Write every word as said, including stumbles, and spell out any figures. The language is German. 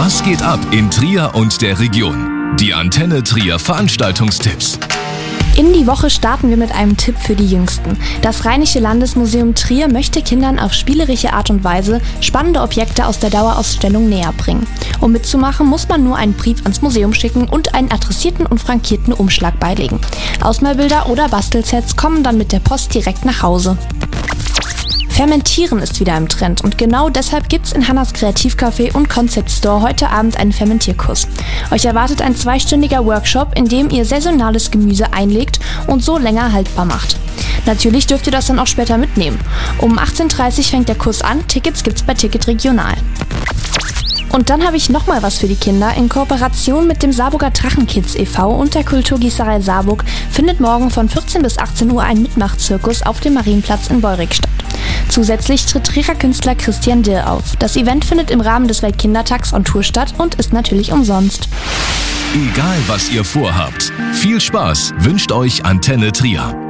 Was geht ab in Trier und der Region? Die Antenne Trier Veranstaltungstipps. In die Woche starten wir mit einem Tipp für die Jüngsten. Das Rheinische Landesmuseum Trier möchte Kindern auf spielerische Art und Weise spannende Objekte aus der Dauerausstellung näher bringen. Um mitzumachen, muss man nur einen Brief ans Museum schicken und einen adressierten und frankierten Umschlag beilegen. Ausmalbilder oder Bastelsets kommen dann mit der Post direkt nach Hause. Fermentieren ist wieder im Trend und genau deshalb gibt's in Hannas Kreativcafé und Concept Store heute Abend einen Fermentierkurs. Euch erwartet ein zweistündiger Workshop, in dem ihr saisonales Gemüse einlegt und so länger haltbar macht. Natürlich dürft ihr das dann auch später mitnehmen. Um achtzehn Uhr dreißig fängt der Kurs an, Tickets gibt's bei Ticket Regional. Und dann habe ich nochmal was für die Kinder. In Kooperation mit dem Saarburger Drachenkids e V und der Kulturgießerei Saarburg findet morgen von vierzehn bis achtzehn Uhr ein Mitmachzirkus auf dem Marienplatz in Beurich statt. Zusätzlich tritt Trierer Künstler Christian Dirr auf. Das Event findet im Rahmen des Weltkindertags on Tour statt und ist natürlich umsonst. Egal was ihr vorhabt, viel Spaß wünscht euch Antenne Trier.